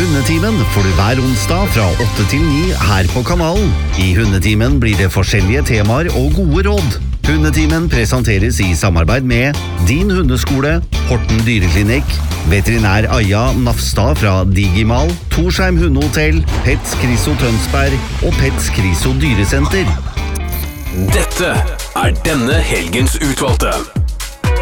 Hundetimen får du hver onsdag fra 8 til 9 her på kanalen. I Hundetimen blir det forskjellige temaer og gode råd. Hundetimen presenteres i samarbeid med Din Hundeskole, Horten Dyreklinikk, Veterinær Aja Nafstad fra Digimal, Torsheim Hundehotell, Pets Kriso Tønsberg og Pets Kriso Dyresenter. Dette er denne helgens utvalgte.